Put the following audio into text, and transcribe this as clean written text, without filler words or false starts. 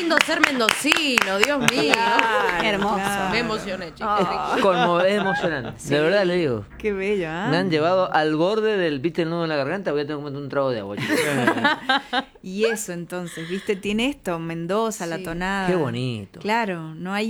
lindo ser mendocino, Dios mío. Claro, Hermoso. claro. Me emocioné, chicos. Es emocionante. De verdad le digo. Qué bello, ¿ah? Me han llevado al borde del, ¿viste el nudo en la garganta? Voy a tener que comer un trago de agua, chicos. Y eso entonces, ¿viste? Tiene esto, Mendoza, la Sí. tonada. Qué bonito. Claro, no hay